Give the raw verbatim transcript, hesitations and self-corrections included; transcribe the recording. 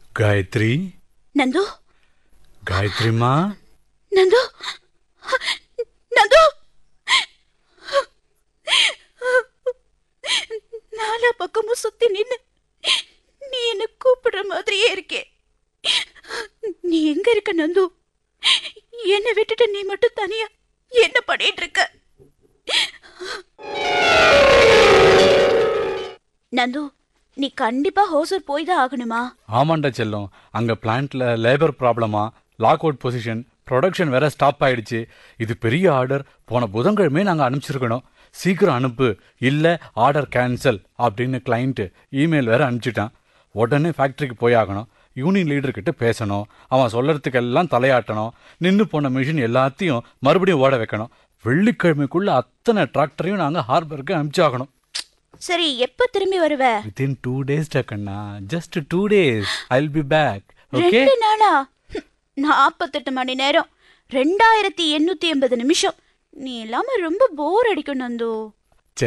காயத்ரி. நந்து. காயத்ரிமா. நந்து. நந்து. நாலா பக்கமும் சுத்தி நின்னு நீ என்ன கூப்பிடுற மாதிரியே இருக்கே. நீ எங்க இருக்க நந்து? என்ன விட்டுட்டு நீ மட்டும் தனியா என்ன பண்ணிட்டு இருக்க? நந்து, நீ கண்டிப்பா ஹோசூர் போய் தான் ஆகணுமா? ஆமாண்டா செல்லம், அங்க பிளான்ட்ல லேபர் ப்ராப்ளமா, லாக் அவுட் பொசிஷன், ப்ரொடக்ஷன் வேற ஸ்டாப் ஆயிடுச்சு. இது பெரிய ஆர்டர், போன புதன்கிழமே நாங்க அனுப்பிச்சிருக்கணும். சீக்கிரம் அனுப்பு, இல்ல ஆர்டர் கேன்சல் அப்படின்னு கிளைண்ட் இமெயில் வேற அனுப்பிச்சிட்டான். உடனே ஃபேக்டரிக்கு போய் ஆகணும். யூனியன் லீடர் கிட்ட பேசணும். அவன் சொல்றதுக்கெல்லாம் தலையாட்டணும். நின்று போன மிஷின் எல்லாத்தையும் மறுபடியும் ஓட வைக்கணும். வெள்ளிக்கிழமைக்குள்ள அத்தனை டிராக்டரையும் நாங்க ஹார்பருக்கு அனுப்பிச்சாகணும். சரி, எப்ப திரும்பி வருவ? Within two days டக்கண்ணா, just two days I will be back. Okay? ரெண்டு நாளா? நாற்பத்தெட்டு மணி நேரம், ரெண்டாயிரத்தி எண்ணூத்தி எண்பது நிமிஷம். நீ இல்லாம ரொம்ப போர் அடிக்கும் நந்து.